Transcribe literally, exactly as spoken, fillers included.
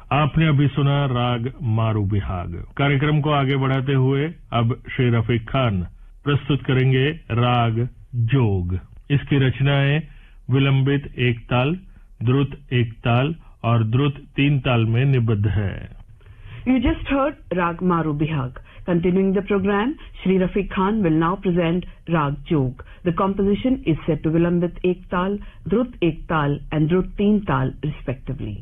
आपने अभी सुना राग मारू बिहाग। कार्यक्रम को आगे बढ़ाते हुए अब श्री रफीक खान प्रस्तुत करेंगे राग जोग। इसकी रचनाएं विलंबित एक ताल, द्रुत एक ताल और द्रुत तीन ताल में निबद्ध है। You just heard Rag Maru Bihag. Continuing the program, Shri Rafiq Khan will now present Rag Jog. The composition is set to Vilambit Ek Tal, Drut Ek Tal and Drut Teen Tal respectively.